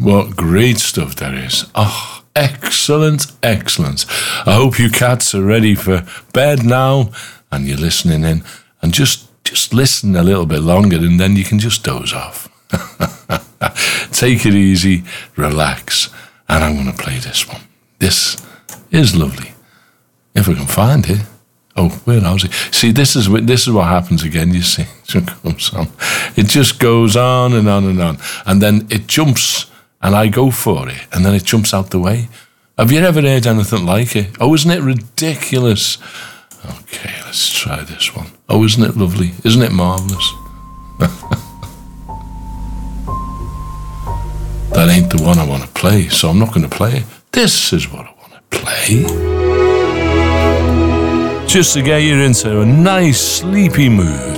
What great stuff there is. Oh, excellent, excellent. I hope you cats are ready for bed now and you're listening in. And just listen a little bit longer and then you can just doze off. Take it easy, relax. And I'm going to play this one. This is lovely. If I can find it. Oh, where was it? See, this is what happens again, you see. It comes on. It just goes on and on and on. And then it jumps, and I go for it, and then it jumps out the way. Have you ever heard anything like it? Oh, isn't it ridiculous? Okay, let's try this one. Oh, isn't it lovely? Isn't it marvellous? That ain't the one I want to play, so I'm not going to play it. This is what I want to play. Just to get you into a nice sleepy mood.